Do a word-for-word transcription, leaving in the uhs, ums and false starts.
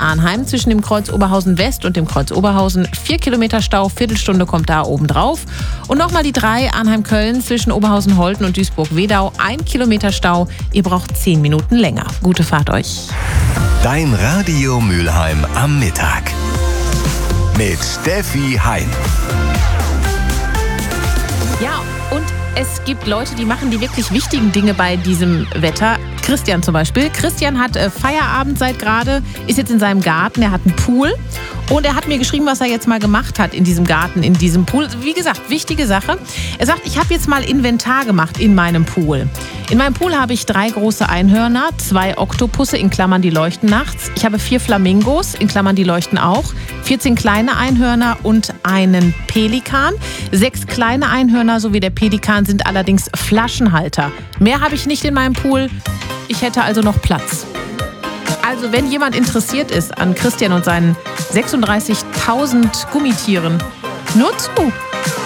Arnheim zwischen dem Kreuz Oberhausen West und dem Kreuz Oberhausen. Vier Kilometer Stau, Viertelstunde kommt da oben drauf. Und nochmal die drei Arnheim-Köln zwischen Oberhausen-Holten und Duisburg-Wedau. Ein Kilometer Stau, ihr braucht zehn Minuten länger. Gute Fahrt euch. Dein Radio Mülheim am Mittag. Mit Steffi Hein. Ja, und es gibt Leute, die machen die wirklich wichtigen Dinge bei diesem Wetter. Christian zum Beispiel. Christian hat äh, Feierabend seit gerade, ist jetzt in seinem Garten, er hat einen Pool und er hat mir geschrieben, was er jetzt mal gemacht hat in diesem Garten, in diesem Pool. Wie gesagt, wichtige Sache. Er sagt, ich habe jetzt mal Inventar gemacht in meinem Pool. In meinem Pool habe ich drei große Einhörner, zwei Oktopusse, in Klammern, die leuchten nachts. Ich habe vier Flamingos, in Klammern, die leuchten auch. vierzehn kleine Einhörner und einen Pelikan. Sechs kleine Einhörner sowie der Pelikan sind allerdings Flaschenhalter. Mehr habe ich nicht in meinem Pool. Ich hätte also noch Platz. Also wenn jemand interessiert ist an Christian und seinen sechsunddreißigtausend Gummitieren, nur zu.